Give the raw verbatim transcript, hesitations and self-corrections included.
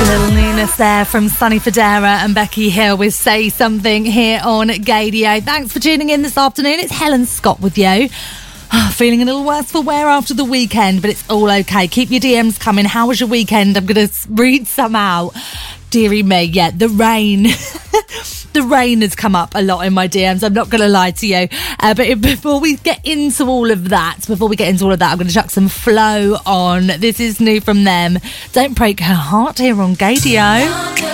Little newness there from Sonny Fodera and Becky Hill with Say Something here on Gaydio. Thanks for tuning in this afternoon. It's Helen Scott with you. Oh, feeling a little worse for wear after the weekend, but it's all okay. Keep your D Ms coming. How was your weekend? I'm going to read some out. Deary me, yeah, the rain. The rain has come up a lot in my D Ms, I'm not going to lie to you. Uh, but if, before we get into all of that, before we get into all of that, I'm going to chuck some Flow on. This is new from them. Don't Break Her Heart here on Gaydio.